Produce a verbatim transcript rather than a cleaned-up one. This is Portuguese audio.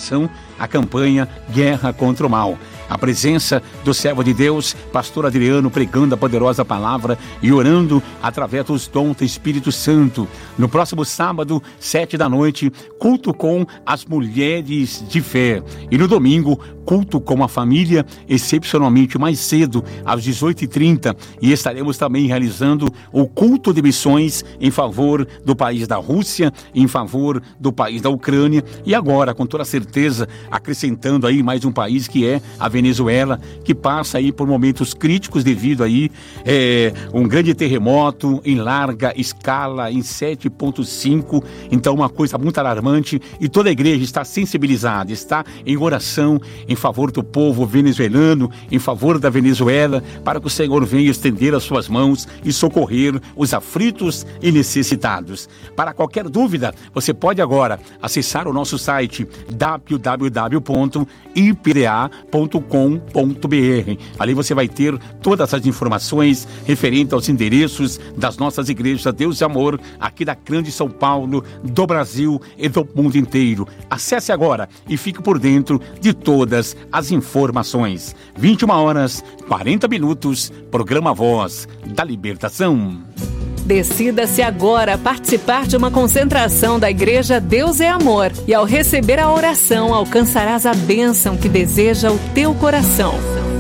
oração a campanha Guerra contra o Mal. A presença do servo de Deus, pastor Adriano, pregando a poderosa palavra e orando através dos dons do Espírito Santo. No próximo sábado, sete da noite, culto com as mulheres de fé. E no domingo, culto com a família, excepcionalmente mais cedo, às dezoito e trinta. E estaremos também realizando o culto de missões em favor do país da Rússia, em favor do país da Ucrânia. E agora, com toda certeza, acrescentando aí mais um país que é a Venezuela, que passa aí por momentos críticos devido aí é, um grande terremoto em larga escala, em sete ponto cinco, então uma coisa muito alarmante, e toda a igreja está sensibilizada, está em oração em favor do povo venezuelano, em favor da Venezuela, para que o Senhor venha estender as suas mãos e socorrer os aflitos e necessitados. Para qualquer dúvida, você pode agora acessar o nosso site w w w ponto i p d a ponto com ponto b r. Ali você vai ter todas as informações referentes aos endereços das nossas igrejas Deus e Amor, aqui da Grande São Paulo, do Brasil e do mundo inteiro. Acesse agora e fique por dentro de todas as informações. vinte e uma horas, quarenta minutos, programa Voz da Libertação. Decida-se agora participar de uma concentração da Igreja Deus é Amor e ao receber a oração alcançarás a bênção que deseja o teu coração.